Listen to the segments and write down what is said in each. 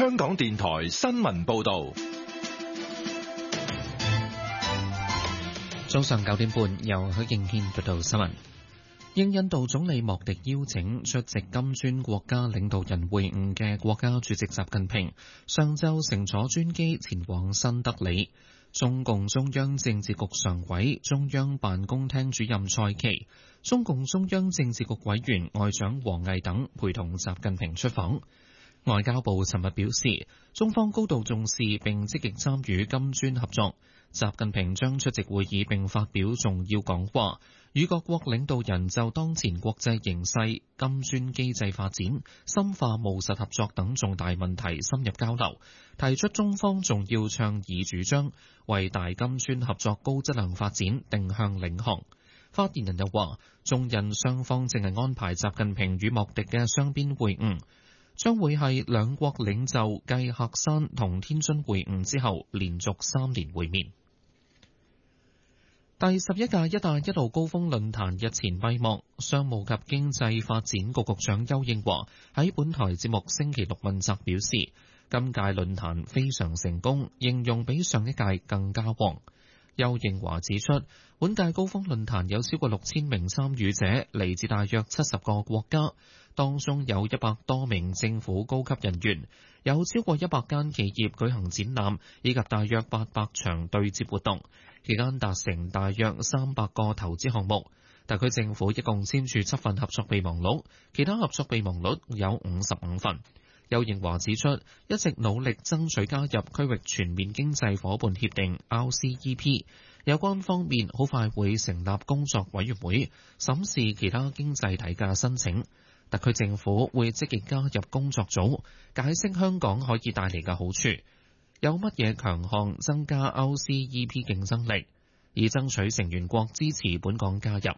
香港電台新聞報道。 早上9點半，由許敬軒報道新聞。應印度總理莫迪邀請，出席金磚國家領導人會晤嘅國家主席習近平上晝乘坐專機前往新德里。中共中央政治局常委、中央辦公廳主任蔡奇、中共中央政治局委員外長王毅等陪同習近平出訪。外交部尋日表示，中方高度重視並積極參與金磚合作。習近平將出席會議並發表重要講話，與各國領導人就當前國際形勢、金磚機制發展、深化務實合作等重大問題深入交流，提出中方重要倡議主張，為大金磚合作高質量發展定向領航。發言人又話，中印雙方正係安排習近平與莫迪嘅雙邊會晤，將會係兩國領袖繼喀山同天津會晤之後連續3年會面。第11屆一帶一路高峰論壇日前閉幕，商務及經濟發展局局長邱應華喺本台節目星期六問責表示，今屆論壇非常成功，形容比上一屆更加旺。邱應華指出，本屆高峰論壇有超過6000名參與者，嚟自大約70個國家，當中有100多名政府高級人員，有超過100間企業舉行展覽，以及大約800場對接活動。期間達成大約300個投資項目，特區政府一共簽署7份合作備忘錄，其他合作備忘錄有55份。邱應華指出，一直努力爭取加入區域全面經濟夥伴協定 RCEP， 有關方面好快會成立工作委員會，審視其他經濟體嘅申請。特區政府會積極加入工作組，解釋香港可以帶嚟嘅好處。有乜嘢強項增加 RCEP 競爭力，以爭取成員國支持本港加入。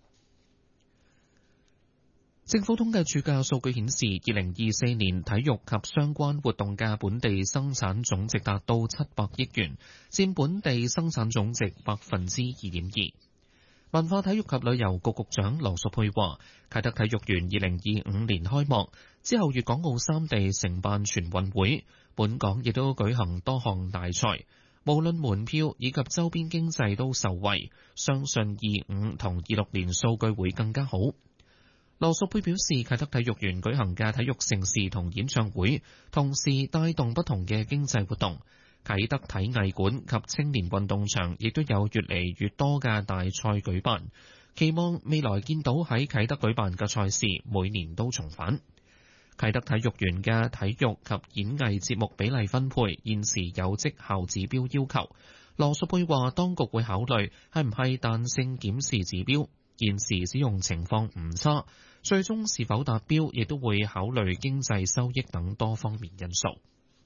政府統計處嘅數據顯示，2024年體育及相關活動嘅本地生產總值達到700億元，佔本地生產總值 2.2%。文化體育及旅遊局局長羅淑佩話，啟德體育園2025年開幕之後，粵港澳3地承辦全運會，本港亦都舉行多項大賽，無論門票以及周邊經濟都受惠，相信25同26年數據會更加好。羅淑佩表示，啟德體育園舉行嘅體育盛事同演唱會，同時帶動不同嘅經濟活動。啟德體藝館及青年運動場亦都有越嚟越多嘅大賽舉辦，期望未來見到喺啟德舉辦嘅賽事每年都重返。啟德體育園嘅體育及演藝節目比例分配現時有績效指標要求，羅淑佩話當局會考慮係唔係彈性檢視指標，現時使用情況唔差，最終是否達標亦都會考慮經濟收益等多方面因素。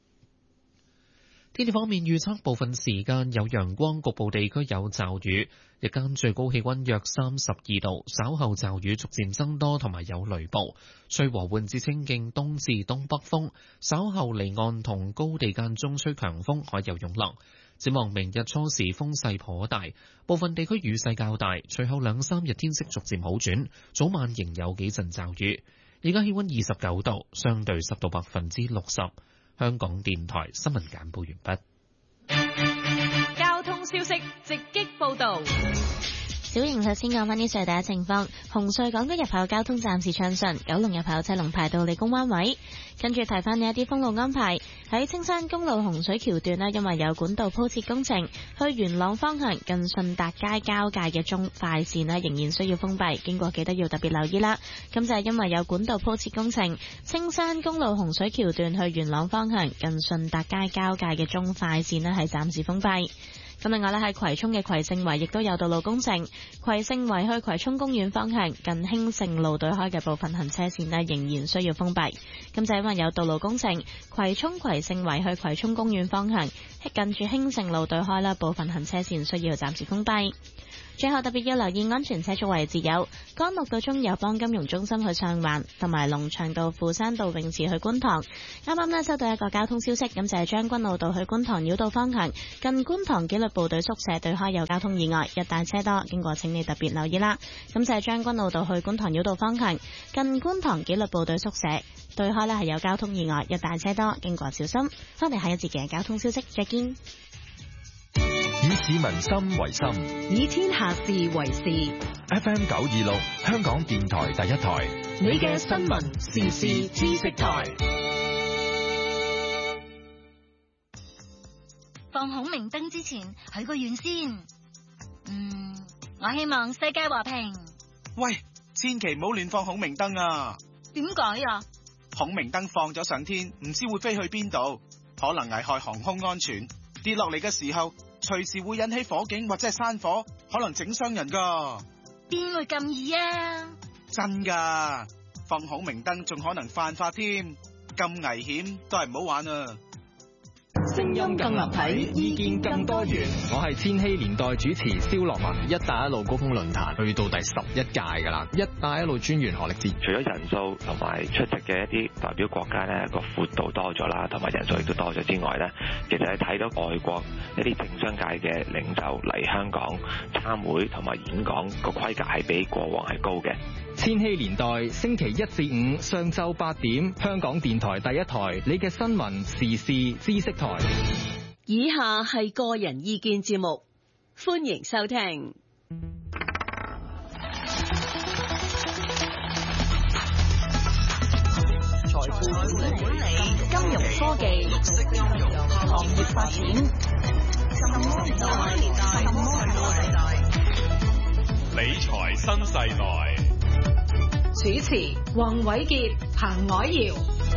天氣方面，預測部分時間有陽光，局部地區有驟雨，日間最高氣溫約32度，稍後驟雨逐漸增多同埋有雷暴，吹和緩至清勁東至東北風，稍後離岸同高地間中吹強風，海有湧浪。展望明日初時風勢頗大，部分地區雨勢較大，隨後2-3日天色逐漸好轉，早晚仍有幾陣驟雨。而家氣溫29度，相對濕度60%。香港電台新聞簡報完畢。交通消息直擊報道。 小瑩首先講返啲隧道情況，紅隧港島入口交通暫時暢順，九龍入口車龍排到理工灣位。跟住提翻呢一啲封路安排，喺青山公路洪水橋段因為有管道鋪設工程，去元朗方向近順達街交界嘅中快線仍然需要封閉，經過記得要特別留意啦。咁就係因為有管道鋪設工程，青山公路洪水橋段去元朗方向近順達街交界嘅中快線係暫時封閉。咁另外喺葵涌嘅葵盛圍亦都有道路工程，葵盛圍去葵涌公園方向近興盛路對開嘅部分行車線仍然需要封閉。咁就因為有道路工程，葵涌葵盛圍去葵涌公園方向近住興盛路對開部分行車線需要暫時封閉。 最後特別要留意安全車速位置有干諾道中友邦金融中心去上環，同埋龍翔道富山道泳池去觀塘。啱啱呢收到一個交通消息，咁就係將軍澳道去觀塘繞道方向，近觀塘紀律部隊宿舍對開有交通意外，一帶車多，經過請你特別留意啦。咁就係將軍澳道去觀塘繞道方向，近觀塘紀律部隊宿舍對開呢係有交通意外，一帶車多，經過小心。翻嚟下一節嘅交通消息，再見。 以市民心為心， 以天下事為事。 FM 926，香港電台第一台， 你嘅新聞時事知識台。 放孔明燈之前許個願先。我希望世界和平。 喂，千祈唔好亂放孔明燈啊！ 點解啊？ 孔明燈放咗上天，唔知會飛去邊度，可能危害航空安全。跌落嚟嘅時候，隨時會引起火警或者係山火，可能整傷人噶。 邊會咁易啊？ 真噶，放孔明燈仲可能犯法添，咁危險都係唔好玩啊！ 聲音更立體，意見更多元。我係千禧年代主持蕭樂文。一帶一路高峰論壇去到第11屆㗎啦。一帶一路專員何力智， 除咗人數同埋出席嘅一啲代表國家咧個闊度多咗啦，同埋人數亦都多咗之外咧，其實係睇到外國一啲政商界嘅領袖嚟香港參會同埋演講個規格係比過往係高嘅。 千禧年代星期1至5上晝8點，香港電台第一台，你嘅新聞時事知識台。 以下係個人意見節目，歡迎收聽。財富管理、金融科技、行業發展，什麼年代？ 理財新世代。 主持：黃偉傑、彭藹瑤。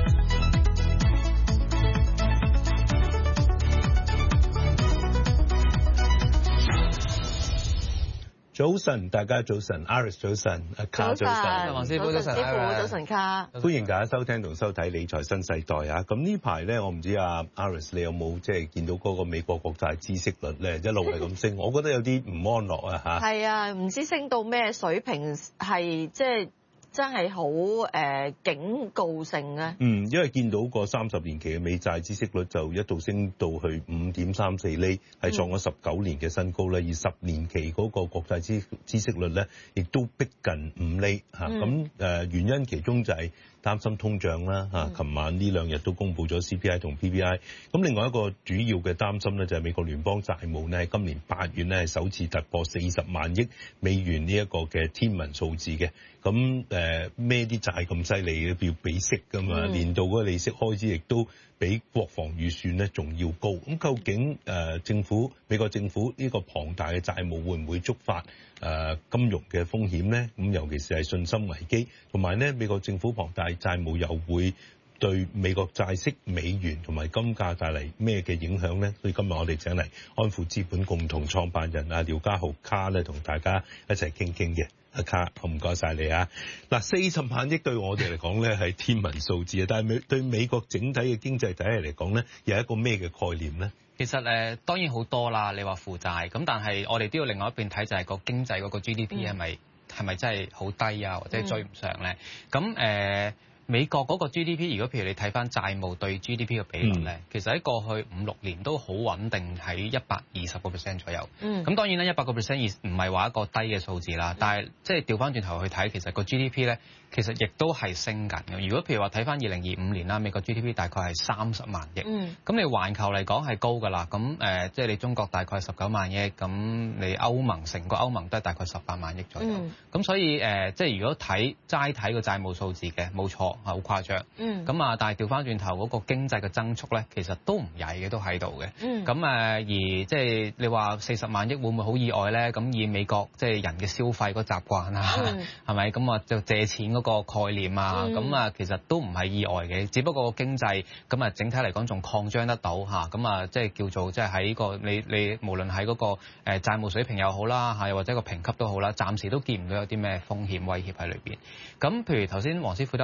早晨，大家早晨 ，Iris 早晨，阿卡早晨， 黃師傅早晨，早晨卡， 歡迎大家收聽同收睇理財新世代啊！咁呢排咧，我唔知阿 Iris 你有冇即係見到嗰個美國國債孳息率咧一路係咁升，我覺得有啲唔安樂啊嚇。係啊， 唔知升到咩水平，係即係。真係好警告性咧。 因為見到個30年期嘅美債孳息率就一度升到去5.34厘，係創咗19年嘅新高咧。而10年期嗰個國債孳息率咧，亦都逼近5厘嚇。咁原因其中就係擔心通脹啦嚇。琴晚呢2日都公布咗 CPI 同 PPI。咁另外一個主要嘅擔心咧就係美國聯邦債務咧，今年8月咧係首次突破40萬億美元呢一個嘅天文數字嘅。咁孭啲債咁犀利嘅，要俾息㗎嘛，年度嗰個利息開支亦都比國防預算咧仲要高。咁究竟美國政府呢個龐大嘅債務會唔會觸發金融嘅風險咧？咁尤其是係信心危機，同埋咧美國政府龐大債務又會對美國債息、美元同埋金價帶嚟咩嘅影響咧？所以今日我哋請嚟安富資本共同創辦人廖家豪卡咧，同大家一齊傾傾嘅。阿卡，好唔該晒你啊！嗱，40萬億對我哋嚟講咧係天文數字啊，但係對美國整體嘅經濟體系嚟講咧，又係一個咩嘅概念咧？ 其實當然好多啦，你話負債咁，但係我哋都要另外一邊睇，就係個經濟嗰個 GDP 係咪真係好低啊，或者追唔上咧？咁美國嗰個 GDP， 如果譬如你睇翻債務對 GDP 嘅比率咧，其實喺過去5-6年都好穩定喺120% 左右。咁當然啦，100% 唔係話一個低嘅數字啦，但係即係調翻轉頭去睇，其實個 GDP 咧，其實亦都係升緊嘅。如果譬如話睇翻2025年啦，美國 GDP 大概係30萬億。咁你環球嚟講係高㗎啦。咁即係你中國大概19萬億，咁你歐盟成個歐盟都係大概18萬億左右。咁所以即係如果齋睇個債務數字嘅，冇錯。好誇張，咁但係調翻轉頭嗰個經濟嘅增速咧，其實都唔曳嘅，都喺度嘅。咁而即係你話40萬億會唔會好意外咧？咁以美國即係人嘅消費個習慣啊，係咪咁就借錢嗰個概念啊？咁其實都唔係意外嘅，只不過個經濟咁整體嚟講仲擴張得到嚇，咁即係叫做即係喺個你無論喺嗰個債務水平又好啦，或者個評級都好啦，暫時都見唔到有啲咩風險威脅喺裏邊。咁譬如頭先黃師傅都有提過。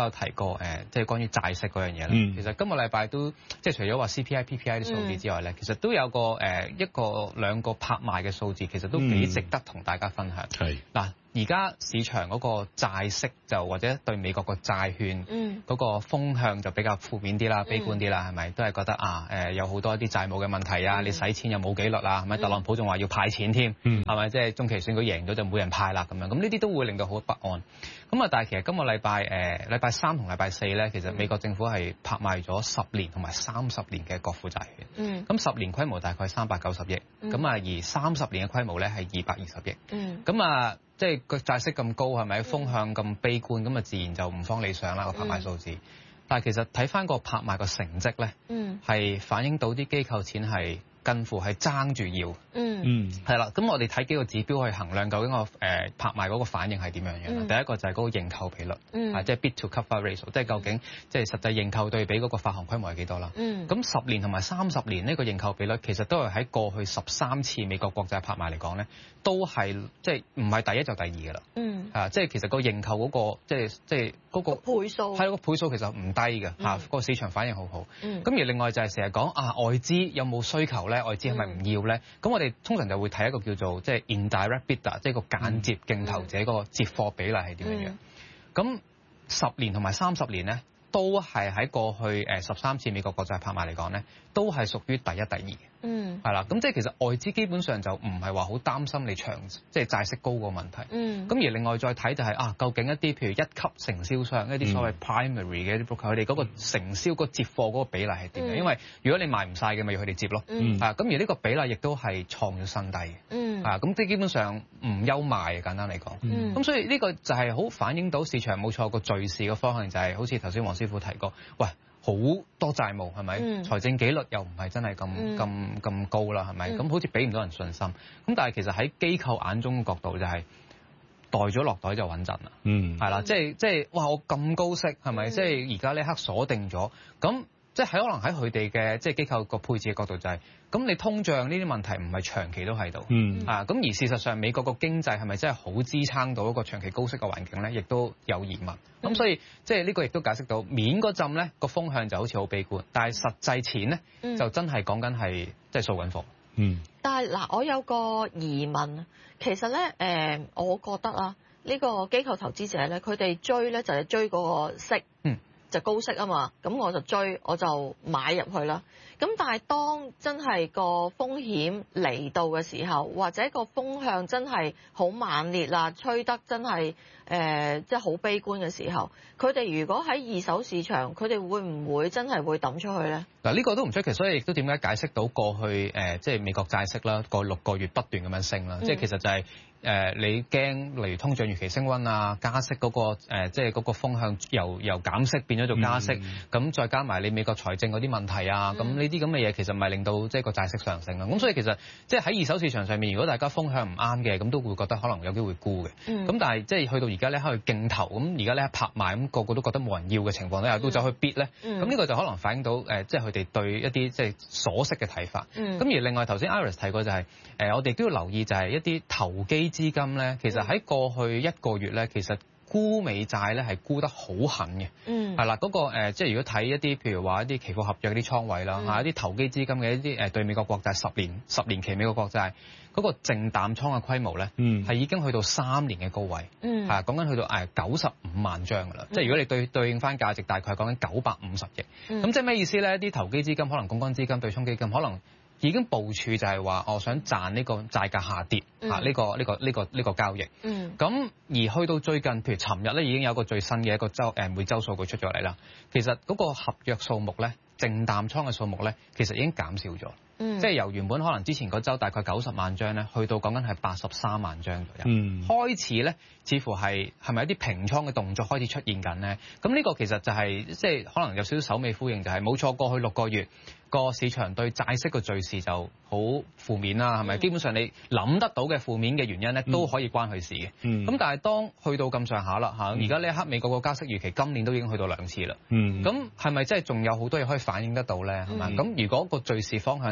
個即係關於債息嗰樣嘢啦。其實今個禮拜都即係除咗話 CPI、PPI 啲數字之外咧，其實都有兩個拍賣嘅數字，其實都幾值得同大家分享。係嗱。而家市場嗰個債息就或者對美國個債券嗰個風向就比較負面啲啦、悲觀啲啦，係咪？都係覺得有好多啲債務嘅問題啊，你使錢又冇紀律啊，係咪？特朗普仲話要派錢添，係咪？即係中期選舉贏咗就冇人派啦咁樣，咁呢啲都會令到好不安。咁啊，但係其實今個禮拜3同禮拜4咧，其實美國政府係拍賣咗10年同埋30年嘅國庫債券。咁10年規模大概390億，咁啊而30年嘅規模咧係220億。咁啊。即係個債息咁高係咪？風向咁悲觀，咁啊自然就唔方理想啦個拍賣數字。但係其實睇翻個拍賣個成績咧，係反映到啲機構錢係近乎係爭住要。係啦。咁我哋睇幾個指標去衡量究竟個拍賣嗰個反應係點樣樣。第一個就係嗰個認購比率，即係 bid to cover ratio，即係究竟即係實際認購對比嗰個發行規模係幾多啦。咁10年同埋30年呢個認購比率其實都係喺過去13次美國國債拍賣嚟講咧，都係即係唔係第一就第二㗎啦。即係其實個認購嗰個即係嗰個倍數係個倍數其實唔低嘅個市場反應好好。咁而另外就係成日講外資有冇需求咧？外資係咪唔要咧？咁我哋通常就會睇一個叫做即係 indirect bidder， 即係個間接競投者個接貨比例係點樣樣。咁10年同埋30年咧，都係喺過去13次美國國債拍賣嚟講咧，都係屬於第一、第二。係啦，咁即係其實外資基本上就唔係話好擔心你即係債息高個問題。咁而另外再睇就係究竟一啲譬如一級承銷商一啲所謂 primary 嘅一啲 broker，佢哋嗰個承銷個接貨嗰個比例係點樣？因為如果你賣唔晒嘅，咪要佢哋接咯。咁而呢個比例亦都係創咗新低。咁即係基本上唔憂賣，簡單嚟講。咁所以呢個就係好反映到市場冇錯個敘事嘅方向就係好似頭先黃師傅提過，喂。好多債務係咪？財政紀律又唔係真係咁高啦，係咪？咁好似俾唔到人信心。咁但係其實喺機構眼中嘅角度就係袋咗落袋就穩陣啦。係啦，即係哇！我咁高息係咪？即係而家呢刻鎖定咗咁。即係可能喺佢哋嘅即係機構個配置嘅角度就係，咁你通脹呢啲問題唔係長期都喺度，咁而事實上美國個經濟係咪真係好支撐到一個長期高息嘅環境咧？亦都有疑問。咁所以即係呢個亦都解釋到面嗰陣咧個風向就好似好悲觀，但係實際錢咧就真係講緊係即係掃緊貨。 但係嗱，我有個疑問，其實咧我覺得啊，呢個機構投資者咧，佢哋追咧就係追嗰個息。就高息啊嘛，咁我就追，我就買入去啦。咁但係當真係個風險嚟到嘅時候，或者個風向真係好猛烈啦，吹得真係即係好悲觀嘅時候，佢哋如果喺二手市場，佢哋會唔會真係會抌出去咧？ 嗱，呢個都唔出奇，所以亦都點解解釋到過去即係美國債息啦，過6個月不斷咁樣升啦，即係其實就係。你驚例如通脹預期升溫啊，加息嗰個即係嗰個風向由減息變咗做加息，咁再加埋你美國財政嗰啲問題啊，咁呢啲咁嘅嘢其實咪令到即係個債息上升啊。咁所以其實即係喺二手市場上面，如果大家風向唔啱嘅，咁都會覺得可能有機會沽嘅。咁但係即係去到而家咧去競投，咁而家咧拍賣，咁個個都覺得冇人要嘅情況底下，都走去 bid 咧。咁呢個就可能反映到即係佢哋對一啲即係鎖息嘅睇法。咁而另外頭先 Iris 提過就係我哋都要留意就係一啲投機資金咧，其實喺過去1個月咧，其實沽美債咧係沽得好狠嘅。係啦，嗰個即係如果睇一啲譬如話一啲期貨合約啲倉位啦，一啲投機資金嘅一啲對美國國債10年期美國國債嗰個淨淡倉嘅規模咧，係已經去到3年嘅高位。講緊去到95萬張㗎啦。即係如果你對應翻價值，大概講緊950億。咁即係咩意思咧？啲投機資金可能槓桿資金、對沖基金可能。已經部署就係話，我想賺呢個債價下跌呢個交易。咁而去到最近，譬如尋日咧已經有個最新嘅一個每週數據出咗嚟啦。其實嗰個合約數目咧，淨淡倉嘅數目咧，其實已經減少咗。即係由原本可能之前嗰週大概90萬張咧，去到講緊係83萬張左右。開始咧，似乎係咪一啲平倉嘅動作開始出現緊咧？咁呢個其實就係即係可能有少少首尾呼應，就係冇錯。過去6個月個市場對債息嘅敘事就好負面啦，係咪？基本上你諗得到嘅負面嘅原因咧，都可以關佢事嘅。咁但係當去到咁上下啦嚇，而家呢一刻美國個加息預期今年都已經去到2次啦。咁係咪真係仲有好多嘢可以反映得到咧？係咪？咁如果個敘事方向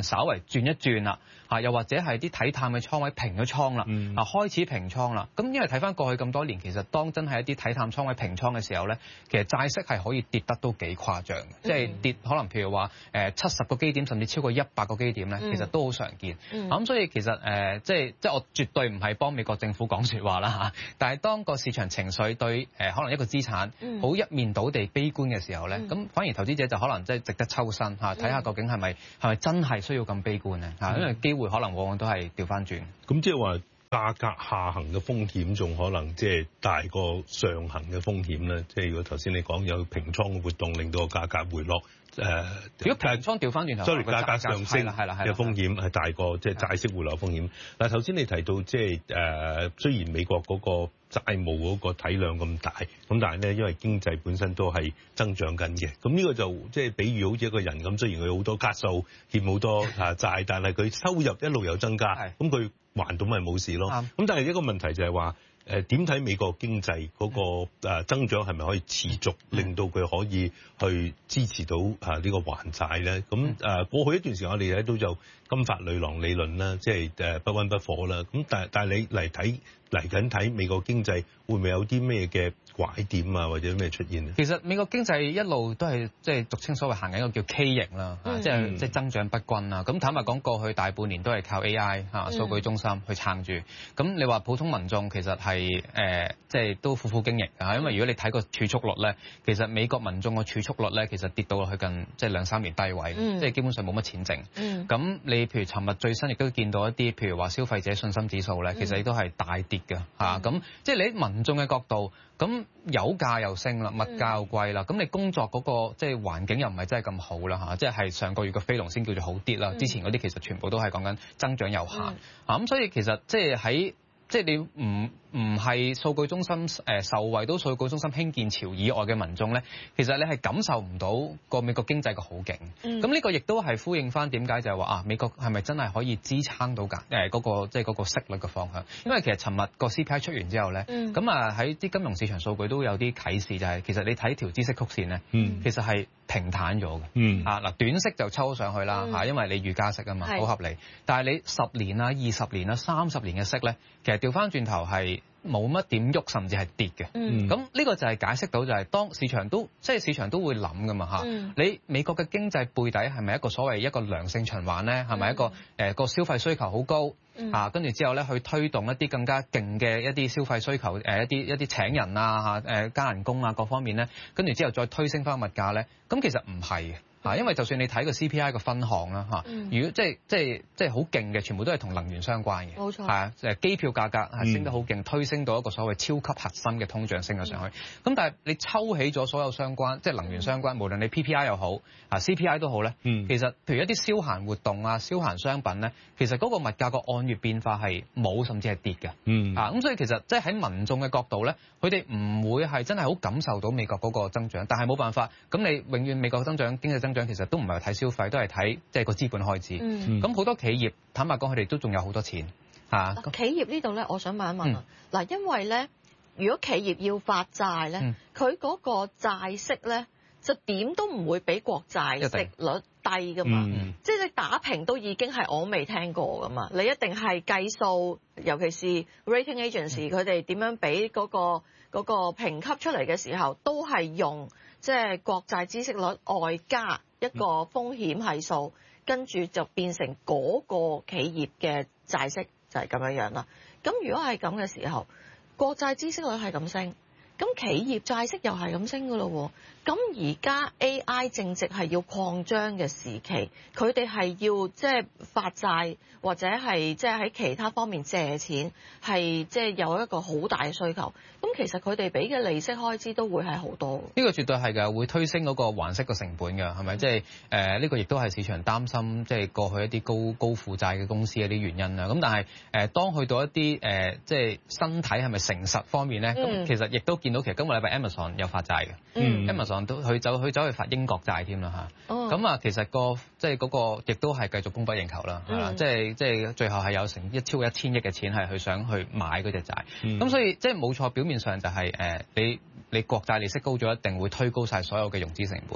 稍為轉一轉啦，又或者係啲睇淡嘅倉位平咗倉啦，開始平倉啦。咁因為睇翻過去咁多年，其實當真係一啲睇淡倉位平倉嘅時候咧，其實債息係可以跌得都幾誇張嘅，即係跌可能譬如話70個基點，甚至超過100個基點咧，其實都好常見。咁所以其實即係我絕對唔係幫美國政府講説話啦嚇，但係當個市場情緒對可能一個資產好一面倒地悲觀嘅時候咧，咁反而投資者就可能即係值得抽身嚇，睇下究竟係咪真係需要咁悲觀咧嚇，因為機會可能往往都係調翻轉。 咁即係話價格下行嘅風險仲可能即係大過上行嘅風險咧。即係如果頭先你講有平倉嘅活動令到個價格回落， 如果平倉調翻轉頭， 所以價格上升嘅風險係大過即係債息回落風險。嗱頭先你提到即係雖然美國嗰個債務嗰個體量咁大，咁但係咧因為經濟本身都係增長緊嘅，咁呢個就即係比喻好似一個人咁，雖然佢好多卡數欠好多債，但係佢收入一路有增加，咁佢還到咪冇事咯。咁但係一個問題就係話點睇美國經濟嗰個增長係咪可以持續，令到佢可以去支持到呢個還債咧？咁過去一段時間我哋睇到就金髮女郎理論啦，即係不溫不火啦。咁但係你嚟緊睇美國經濟會唔會有啲咩嘅拐點啊，或者咩出現咧？ 其實美國經濟一路都係即係俗稱所謂行緊一個叫 K 型啦，即係增長不均啦。咁坦白講，過去大半年都係靠 AI 數據中心去撐住。咁你話普通民眾其實係即係都苦苦經營啊，因為如果你睇個儲蓄率咧，其實美國民眾個儲蓄率咧其實跌到落去近即係2-3年低位，即係基本上冇乜錢剩。咁你譬如尋日最新亦都見到一啲譬如話消費者信心指數咧，其實亦都係大跌嘅嚇。咁即係你喺民眾嘅角度。咁油價又升啦，物價又貴啦，咁你工作嗰個即係環境又唔係真係咁好啦嚇，即係上個月嘅非農先叫做好啲啦，之前嗰啲其實全部都係講緊增長有限咁所以其實即係喺即係你唔係數據中心受惠到數據中心興建潮以外嘅民眾咧，其實你係感受唔到個美國經濟嘅好勁。咁呢個亦都係呼應翻點解就係話美國係咪真係可以支撐到嗰個即係嗰個息率嘅方向？因為其實尋日個 CPI 出完之後咧，咁喺啲金融市場數據都有啲啟示，就係其實你睇條孳息曲線咧，其實係平坦咗嘅。嗱短息就抽上去啦因為你預加息啊嘛，好合理。但係你10年啊、20年啊、30年嘅息咧，其實調翻轉頭係冇乜點喐，甚至係跌嘅。咁呢個就係解釋到就係當市場都會諗噶嘛你美國嘅經濟背底係咪一個所謂一個良性循環咧？係咪一個個消費需求好高跟住之後咧去推動一啲更加勁嘅一啲消費需求一啲請人啊加人工啊各方面咧，跟住之後再推升翻物價咧，咁其實唔係嘅。因為就算你睇個 CPI 個分項啦如果即係好勁嘅，全部都係同能源相關嘅。冇錯。機票價格係升得好勁，推升到一個所謂超級核心嘅通脹升咗上去。咁但係你抽起咗所有相關，即係能源相關，無論你 PPI 又好CPI 都好咧，其實譬如一啲消閒活動啊、消閒商品咧，其實嗰個物價個按月變化係冇甚至係跌嘅。咁所以其實即係喺民眾嘅角度咧，佢哋唔會係真係好感受到美國嗰個增長，但係冇辦法，咁你永遠美國經濟增長其實都唔係睇消費，都係睇即係個資本開支。咁好多企業坦白講，佢哋都仲有好多錢企業呢度咧，我想問一問嗱，因為咧，如果企業要發債咧，佢嗰個債息咧，就點都唔會比國債息率低噶嘛。即係你打平都已經係我未聽過噶嘛。你一定係計數，尤其是 rating agency 佢哋點樣俾嗰個評級出嚟嘅時候，都係用即係國債孳息率外加一個風險係數，跟住就變成嗰個企業嘅債息就係咁樣樣啦。咁如果係咁嘅時候，國債孳息率係咁升，咁企業債息又係咁升噶咯喎。咁而家 AI 正值係要擴張嘅時期，佢哋係要即係發債或者係即係喺其他方面借錢，係即係有一個好大嘅需求。咁其實佢哋俾嘅利息開支都會係好多。 呢個絕對係㗎，會推升嗰個還息嘅成本㗎，係咪？即係呢個亦都係市場擔心，即係過去一啲高負債嘅公司一啲原因啦。咁但係當去到一啲即係身體係咪誠實方面咧，咁其實亦都見到其實今個禮拜 Amazon 有發債嘅，Amazon 都佢走去發英國債添啦嚇。咁其實即係嗰個亦都係繼續供不應求啦，即係最後係有成超過1000億嘅錢係佢想去買嗰隻債。咁所以即係冇錯，表面上就係你國債利息高咗，一定會推高晒所有嘅融資成本。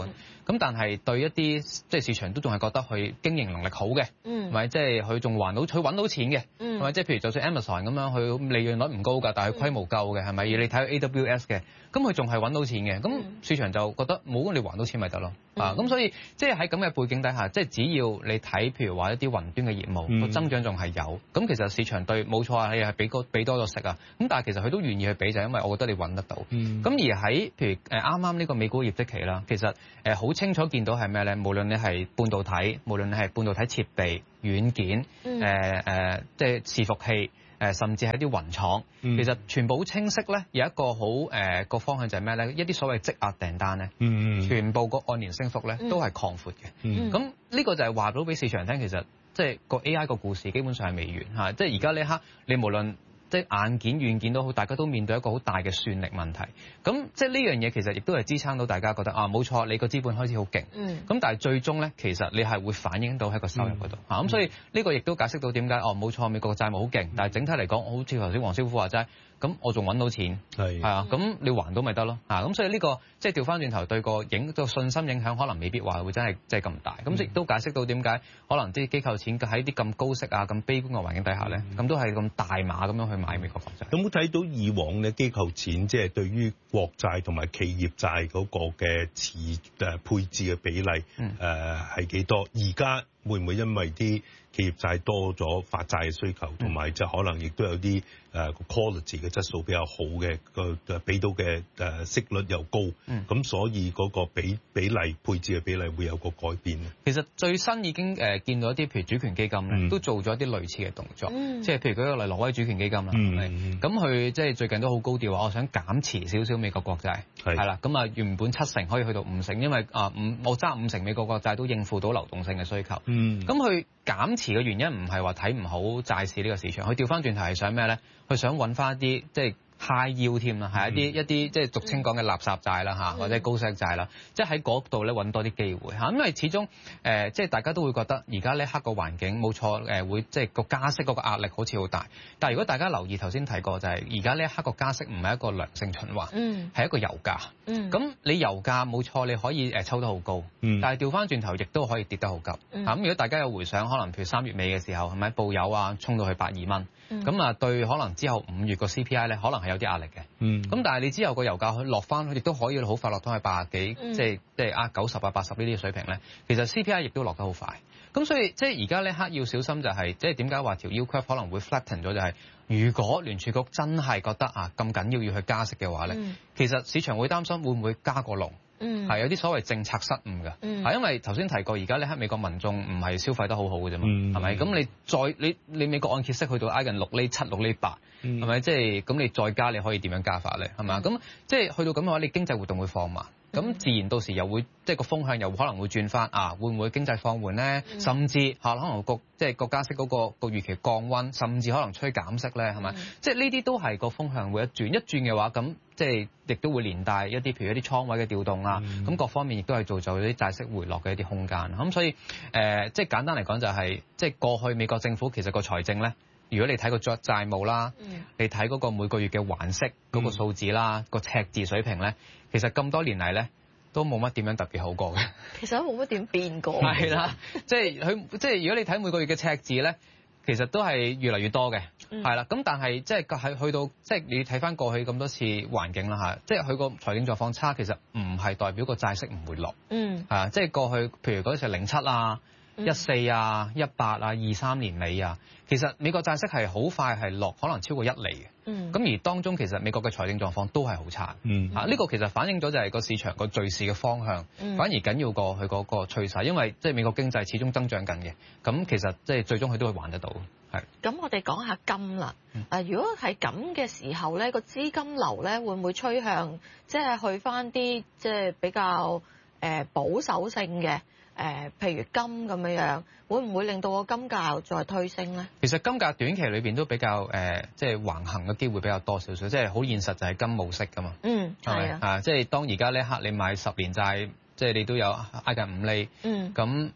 咁但係對一啲即係市場都仲係覺得佢經營能力好嘅，係咪？即係佢仲還到，佢揾到錢嘅，係咪？即係譬如就算 Amazon 咁樣，佢利潤率唔高㗎，但係佢規模夠嘅，係咪？而你睇 AWS 嘅，咁佢仲係揾到錢嘅，咁市場就覺得冇你還到錢咪得咯，咁所以即係喺咁嘅背景底下，即係只要你睇譬如話一啲雲端嘅業務個增長仲係有，咁其實市場對冇錯啊，你係俾多咗息啊，咁但係其實佢都願意去俾就係因為我覺得你揾得到，咁而喺譬如啱啱呢個美股業績期啦，其實好清楚見到係咩咧？無論你係半導體，無論你係半導體設備、軟件，即係伺服器，甚至係啲雲廠，其實全部好清晰咧。有一個好個方向就係咩咧？一啲所謂積壓訂單咧，全部個按年升幅咧都係擴闊嘅。咁呢個就係話到俾市場聽，其實即係個 AI 個故事基本上係未完嚇。即係而家呢一刻，你無論即係硬件、軟件都好，大家都面對一個好大嘅算力問題。咁即係呢樣嘢其實亦都係支撐到大家覺得冇錯，你個資本開始好勁。咁但係最終咧，其實你係會反映到喺個收入嗰度。咁所以呢個亦都解釋到點解冇錯，美國嘅債務好勁，但係整體嚟講，好似頭先黃師傅話齋，咁我仲揾到錢，係啊，咁你還到咪得咯？咁所以呢個即係調翻轉頭對個信心影響，可能未必話會真係即係咁大。咁亦都解釋到點解可能啲機構錢喺啲咁高息咁悲觀嘅環境底下咧，咁都係咁大碼咁樣去買美國國債。 有冇睇到以往咧機構錢即係對於國債同埋企業債嗰個嘅配置嘅比例係幾多？而家會唔會因為啲企業債多咗發債嘅需求，同埋就可能亦都有啲quality 嘅質素比較好嘅俾到嘅息率又高，咁所以嗰個比例配置嘅比例會有個改變。 其實最新已經見到一啲譬如主權基金咧，都做咗一啲類似嘅動作，即係譬如舉個例，挪威主權基金啦，咁佢即係最近都好高調話，我想減持少少美國國債，係啦，咁原本7成可以去到5成，因為我揸5成美國國債都應付到流動性嘅需求，咁佢減持嘅原因唔係話睇唔好債市呢個市場，佢調翻轉頭係想咩咧？佢想揾翻一啲即係 high yield 添啦，係一啲即係俗稱講嘅垃圾債啦或者高息債啦，即係喺嗰度咧揾多啲機會嚇，因為始終即係大家都會覺得而家呢刻個環境冇錯會即係個加息嗰個壓力好似好大，但係如果大家留意頭先提過就係而家呢一刻個加息唔係一個良性循環，係一個油價，咁你油價冇錯你可以抽得好高，但係調翻轉頭亦都可以跌得好急咁如果大家有回想，可能譬如3月尾嘅時候係咪布油衝到去82蚊，咁對可能之後5月個 CPI 咧可能係有啲壓力嘅，咁但係你之後個油價去落翻，佢亦都可以好快落翻去80幾，即係90啊80呢啲水平咧，其實 CPI 亦都落得好快，咁所以即係而家呢刻要小心就係，即係點解話條 yield curve 可能會 flatten 咗，就係如果聯儲局真係覺得咁緊要去加息嘅話咧，其實市場會擔心會唔會加過龍。係有啲所謂政策失誤嘅，因為頭先提過，而家呢刻美國民眾唔係消費得好好嘅啫嘛，係咪？咁你美國按揭息去到挨近6厘7、6厘8，係咪？即係咁你再加，你可以點樣加法咧？係咪？咁即係去到咁嘅話，你經濟活動會放慢，咁自然到時又會即係個風向又可能會轉翻會唔會經濟放緩咧？甚至可能即係個加息嗰個預期降溫，甚至可能吹減息咧，係咪？即係呢啲都係個風向會一轉嘅話，咁即係亦都會連帶一啲譬如一啲倉位嘅調動咁各方面亦都係造就啲債息回落嘅一啲空間。咁所以即係簡單嚟講就係即係過去美國政府其實個財政咧，如果你睇個債務啦，你睇嗰個每個月嘅還息嗰個數字啦，個赤字水平咧，其實咁多年嚟咧都冇乜點樣特別好過嘅。 其實都冇乜點變過。 係啦，即係如果你睇每個月嘅赤字咧，其實都係越嚟越多嘅，係啦。咁但係即係去到即係你睇翻過去咁多次環境啦即係佢個財政狀況差，其實唔係代表個債息唔會落。即係過去譬如嗰時07啊、14啊、18啊、23年尾啊，其實美國債息係好快係落，可能超過1厘嘅。咁而當中其實美國嘅財政狀況都係好差。呢個其實反映咗就係個市場個敘事嘅方向，反而緊要過佢嗰個趨勢，因為即係美國經濟始終增長緊嘅。咁其實即係最終佢都會還得到。 咁我哋講下金啦。如果係咁嘅時候咧，個資金流咧會唔會趨向即係去翻啲即係比較保守性嘅？譬如金咁樣，會唔會令到個金價再推升咧？ 其實金價短期裏邊都比較即係橫行嘅機會比較多少少，即係好現實就係金冇息噶嘛。係啊，即係當而家呢刻你買10年債，即係你都有挨近5厘。咁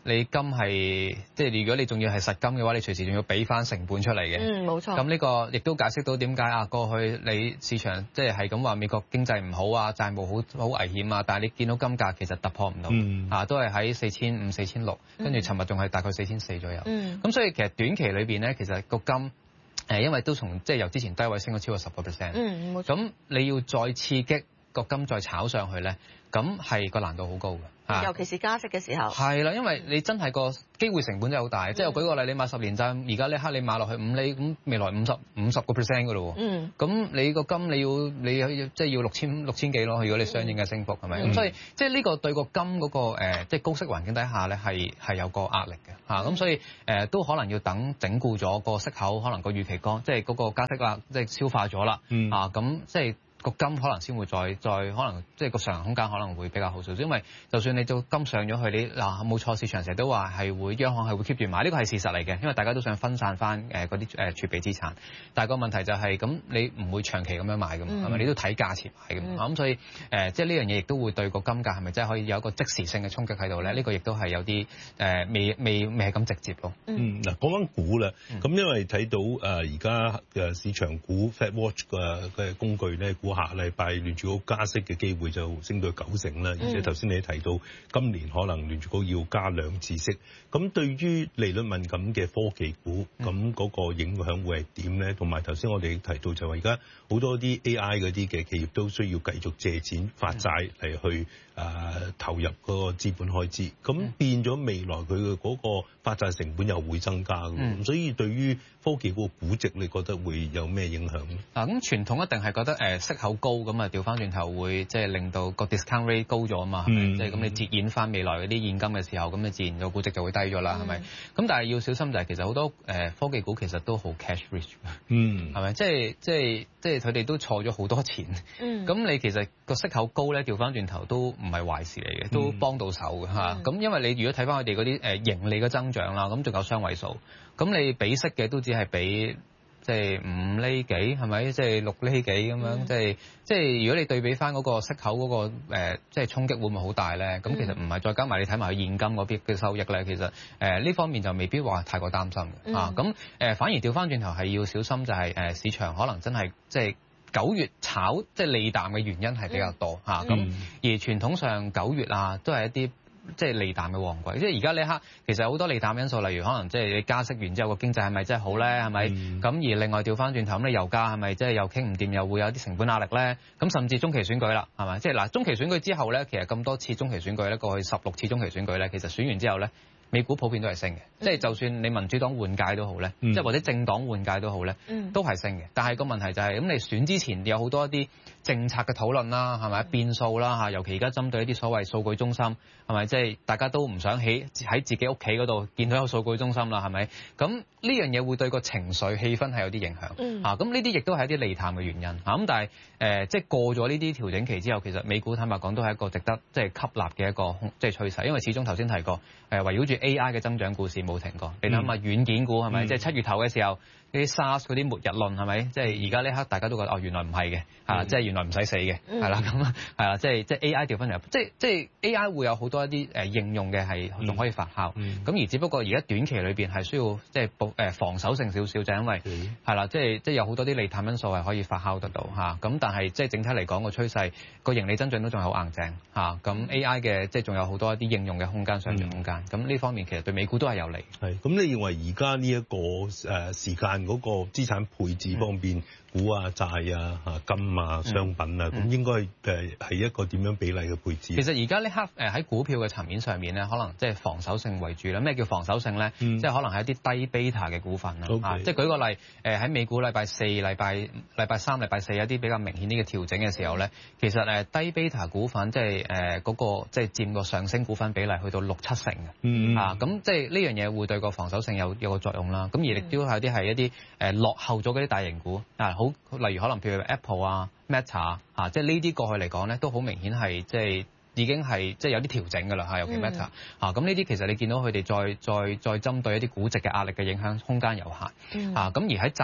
你金係即係如果你仲要係實金嘅話，你隨時仲要俾翻成本出嚟嘅。 冇錯。 咁呢個亦都解釋到點解過去你市場即係咁話美國經濟唔好啊，債務好危險啊，但係你見到金價其實突破唔到，都係喺4500、4600，跟住尋日仲係大概4400左右。咁所以其實短期裏邊咧，其實個金因為都從即係由之前低位升咗超過10%。咁你要再刺激個金再炒上去咧，咁係個難度好高嘅。 尤其是加息嘅時候。 係啦，因為你真係個機會成本真係好大。即係我舉個例，你買10年債，而家呢刻你買落去5厘，咁未來50%㗎咯喎。咁你個金你要即係要6000幾咯。如果你相應嘅升幅係咪？咁所以即係呢個對個金嗰個即係高息環境底下咧係有個壓力嘅嚇。咁所以都可能要等整固咗個息口，可能個預期高，即係嗰個加息啦，即係消化咗啦。咁即係。個金可能先會再可能即係個上行空間可能會比較好少少，因為就算你做金上咗去，你冇錯，市場成日都話央行係會 keep 住買，呢個係事實嚟嘅，因為大家都想分散翻嗰啲儲備資產，但係個問題就係咁，你唔會長期咁樣買㗎嘛，係咪？你都睇價錢買㗎嘛，咁所以即係呢樣嘢亦都會對個金價係咪真係可以有一個即時性嘅衝擊喺度咧？呢個亦都係有啲未係咁直接咯。 嗱，講緊股啦，咁因為睇到而家嘅市場股 Fed Watch 嘅工具咧，下禮拜聯儲局加息嘅機會就升到90%啦，而且頭先你提到今年可能聯儲局要加2次息，咁對於利率敏感嘅科技股，咁嗰個影響會係點咧？同埋頭先我哋提到就話而家好多啲 AI 嗰啲嘅企業都需要繼續借錢發債嚟去投入嗰個資本開支，咁變咗未來佢嘅嗰個發債成本又會增加嘅，所以對於科技股估值，你覺得會有咩影響咧？ 咁傳統一定係覺得息口高，咁啊調翻轉頭會即係令到個 discount rate 高咗啊嘛，係咪？即係咁你折現翻未來嗰啲現金嘅時候，咁你自然個估值就會低咗啦，係咪？咁但係要小心就係其實好多科技股其實都好 cash rich，係咪？即係佢哋都錯咗好多錢，咁你其實個息口高咧，調翻轉頭都唔係壞事嚟嘅，都幫到手嘅嚇。咁因為你如果睇翻佢哋嗰啲盈利嘅增長啦，咁仲有雙位數，咁你俾息嘅都只係俾即係5厘幾，係咪？即係6厘幾咁樣，即係如果你對比翻嗰個息口嗰個即係衝擊會唔會好大咧？咁其實唔係，再加埋你睇埋佢現金嗰邊嘅收益咧，其實呢方面就未必話太過擔心嘅嚇。咁反而調翻轉頭係要小心，就係市場可能真係即係9月炒即係利淡嘅原因係比較多嚇。咁而傳統上9月啊都係一啲即係利淡嘅旺季，即係而家呢一刻其實好多利淡因素，例如可能即係你加息完之後個經濟係咪真係好咧？係咪？咁而另外調翻轉頭咁，你油價係咪即係又傾唔掂，又會有啲成本壓力咧？咁甚至中期選舉啦，係咪？即係嗱，中期選舉之後咧，其實咁多次中期選舉咧，過去16次中期選舉咧，其實選完之後咧，美股普遍都係升嘅，即係就算你民主黨換屆都好咧，即係或者政黨換屆都好咧，都係升嘅。但係個問題就係咁，你選之前有好多一啲政策嘅討論啦，係咪變數啦嚇？尤其而家針對一啲所謂數據中心，係咪即係大家都唔想喺自己屋企嗰度見到有數據中心啦？係咪？咁呢樣嘢會對個情緒氣氛係有啲影響嚇。咁呢啲亦都係一啲利淡嘅原因嚇。咁但係即係過咗呢啲調整期之後，其實美股坦白講都係一個值得即係吸納嘅一個即係趨勢，因為始終頭先提過圍繞住 AI 嘅增長故事冇停過。你諗下軟件股係咪？即係7月頭嘅時候。啲 SaaS 嗰啲末日論係咪？即係而家呢刻大家都覺得原來唔係嘅，即係原來唔使死嘅，係啦咁係啦，即係 AI 調翻入，即係 AI 會有好多一啲應用嘅係仲可以發酵，咁而只不過而家短期裏邊係需要即係防守性少少，就係因為係啦，即係有好多啲利淡因素係可以發酵得到嚇，咁但係即係整體嚟講個趨勢個盈利增長都仲係好硬淨嚇，咁 AI 嘅即係仲有好多一啲應用嘅空間上漲空間，咁呢方面其實對美股都係有利。 係，咁你認為而家呢一個時間嗰個資產配置方面，股啊、債啊、金啊、商品啊，咁應該係一個點樣比例嘅配置？ 其實而家呢刻喺股票嘅層面上面咧，可能即係防守性為主啦。咩叫防守性咧？即係可能係一啲低 beta 嘅股份啦。即係舉個例，喺美股禮拜4、禮拜3、禮拜4有啲比較明顯啲嘅調整嘅時候咧，其實低 beta 股份即係嗰個即係佔個上升股份比例去到6-7成嘅。咁即係呢樣嘢會對個防守性有個作用啦。咁而亦都有啲係一啲落後咗嗰啲大型股例如可能譬如 Apple 啊、Meta 啊，即係呢啲過去嚟講咧，都好明顯係即係已經係即係有啲調整㗎啦嚇，尤其 Meta 咁呢啲其實你見到佢哋再針對一啲估值嘅壓力嘅影響空間有限咁而喺債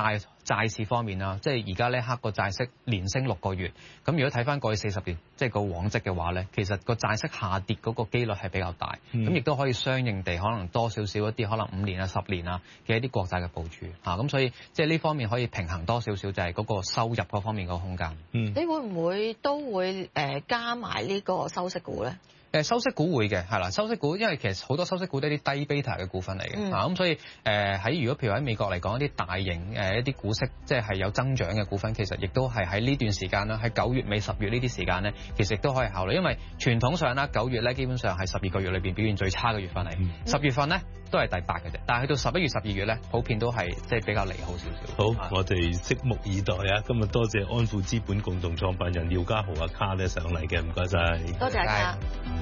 債市方面啦，即係而家呢刻個債息連升6個月，咁如果睇翻過去40年，即係個往績嘅話咧，其實個債息下跌嗰個機率係比較大，咁亦都可以相應地可能多少少一啲可能5年啊、10年啊嘅一啲國債嘅部署嚇，咁所以即係呢方面可以平衡多少少就係嗰個收入嗰方面個空間。 你會唔會都會加埋呢個收息股咧？ 收息股會嘅，係啦，收息股因為其實好多收息股都係啲低 beta 嘅股份嚟嘅，咁所以喺如果譬如喺美國嚟講一啲大型一啲股息即係有增長嘅股份，其實亦都係喺呢段時間啦，喺9月尾10月呢啲時間咧，其實亦都可以考慮，因為傳統上啦9月咧基本上係12個月裏邊表現最差嘅月份嚟，10月份咧都係第8嘅啫，但係去到11月、12月咧，普遍都係即係比較利好少少。 好，我哋拭目以待啊！今日多謝安富資本共同創辦人廖家豪阿卡咧上嚟嘅，唔該晒。 多謝阿卡。